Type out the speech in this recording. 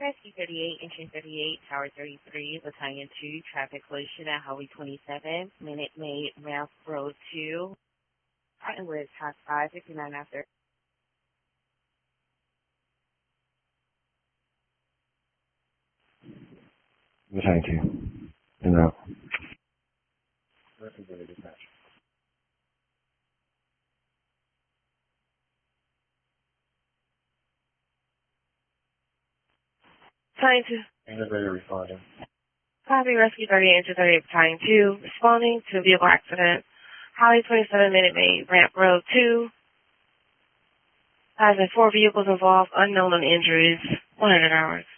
Rescue 38, Engine 38, Tower 33, Battalion 2, traffic collision at Highway 27, Minute Maid, Ralph Road 2, and with Task 5, 59 after. Battalion 2, and out. Rescue dispatch. Battalion 2. Engine 38 responding. Copy, Rescue 38, Engine 38, Battalion 2, responding to a vehicle accident. Highway 27, Minute Maid, Ramp Road 2. Has been 4 vehicles involved, unknown on injuries, 100 hours.